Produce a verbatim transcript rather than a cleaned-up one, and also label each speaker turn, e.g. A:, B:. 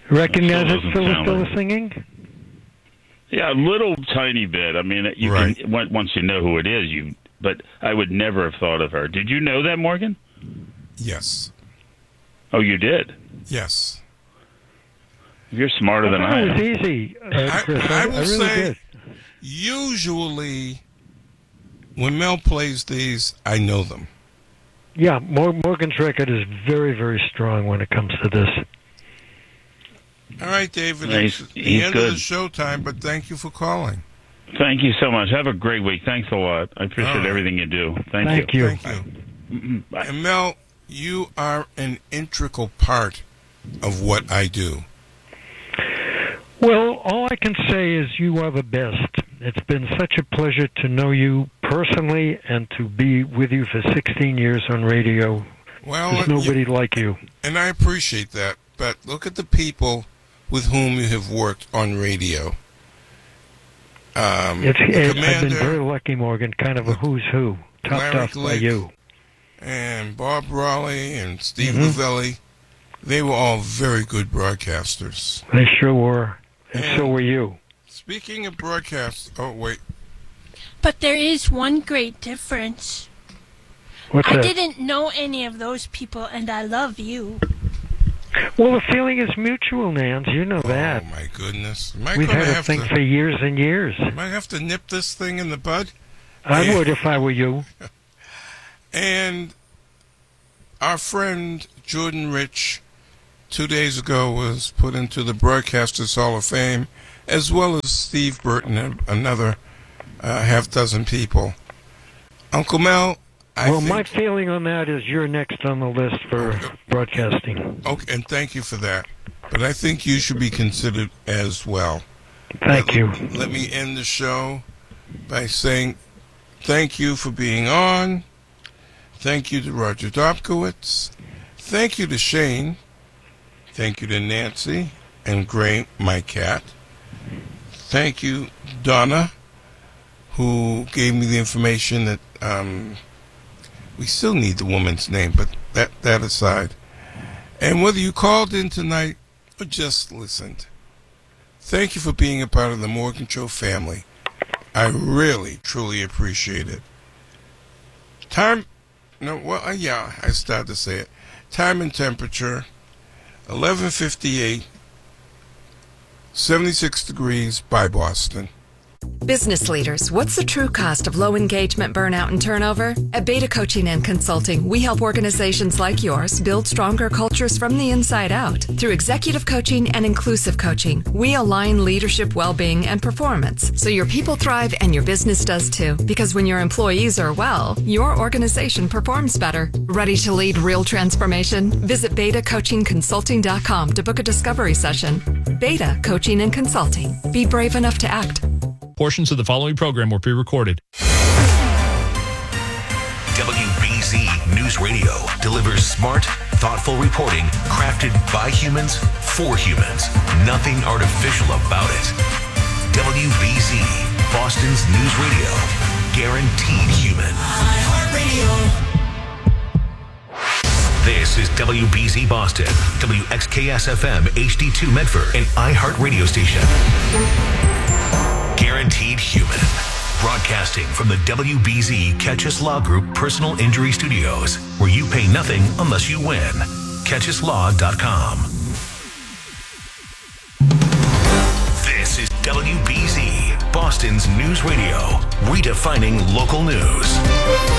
A: Recognize
B: Still
A: it,
B: doesn't
A: Phyllis
B: sound
A: Diller
B: like-
A: singing?
B: Yeah, a little tiny bit. I mean, you
C: Right.
B: can, on- once you know who it is, you. But I would never have thought of her. Did you know that, Morgan?
C: Yes.
B: Oh, you did?
C: Yes.
B: You're smarter than
A: I
B: I
A: thought
B: am.
A: it was easy, uh, Chris.
C: I,
A: I,
C: I will
A: I really
C: say,
A: did.
C: usually, when Mel plays these, I know them.
A: Yeah, Mor- Morgan's record is very, very strong when it comes to this.
C: All right, David.
B: Yeah,
C: it's
B: he's-
C: the
B: he's
C: end
B: good.
C: of the show time, but thank you for calling.
B: Thank you so much. Have a great week. Thanks a lot. I appreciate
C: All right.
B: everything you do. Thank,
A: Thank
B: you.
A: you.
C: Thank you.
B: Mm-mm. Bye.
C: And Mel, you are an integral part of what I do.
A: Well, all I can say is you are the best. It's been such a pleasure to know you personally and to be with you for sixteen years on radio.
C: Well,
A: There's nobody
C: you-
A: like you.
C: and I appreciate that, but look at the people with whom you have worked on radio. Um,
A: It's,
C: the
A: it, I've been
C: Commander
A: very lucky, Morgan, kind of a who's who. Topped
C: Larry
A: off by
C: Glick.
A: you.
C: and Bob Raleigh and Steve
A: Mhm.
C: Lavelli, they were all very good broadcasters.
A: They sure were. And
C: And-
A: so were you.
C: Speaking of broadcasts, oh, wait.
D: But there is one great difference.
A: What's
D: I
A: that?
D: didn't know any of those people, and I love you.
A: Well, the feeling is mutual, Nance. You know that.
C: Oh, my goodness. Am I
A: We've
C: going
A: had
C: to
A: a
C: have
A: thing
C: to,
A: for years and years.
C: am I have to nip this thing in the bud?
A: I
C: Yeah.
A: would if I were you.
C: And our friend Jordan Rich, two days ago, was put into the Broadcasters Hall of Fame, as well as Steve Burton and another uh, half dozen people. Uncle Mel, I
A: well,
C: think...
A: my feeling on that is you're next on the list for broadcasting.
C: Okay, and thank you for that. But I think you should be considered as well.
A: Thank
C: let,
A: you.
C: Let me end the show by saying thank you for being on. Thank you to Roger Dobkowitz. Thank you to Shane. Thank you to Nancy and Gray, my cat. Thank you, Donna, who gave me the information that um, we still need the woman's name, but that, that aside. And whether you called in tonight or just listened, thank you for being a part of the Morgan Show family. I really, truly appreciate it. Time, no, well, uh, yeah, I started to say it. Time and temperature, eleven fifty-eight, seventy-six degrees by Boston.
E: Business leaders, what's the true cost of low engagement, burnout, and turnover? At Beta Coaching and Consulting, we help organizations like yours build stronger cultures from the inside out. Through executive coaching and inclusive coaching, we align leadership well-being and performance so your people thrive and your business does too. Because when your employees are well, your organization performs better. Ready to lead real transformation? Visit beta coaching consulting dot com to book a discovery session. Beta Coaching and Consulting. Be brave enough to act.
F: Portions of the following program were pre-recorded.
G: W B Z News Radio delivers smart, thoughtful reporting crafted by humans for humans. Nothing artificial about it. W B Z, Boston's news radio. Guaranteed human. This is W B Z Boston, W X K S F M H D two Medford, an iHeart radio station. Guaranteed human. Broadcasting from the W B Z Catchus Law Group Personal Injury Studios, where you pay nothing unless you win. catchus law dot com. This is W B Z, Boston's news radio, redefining local news.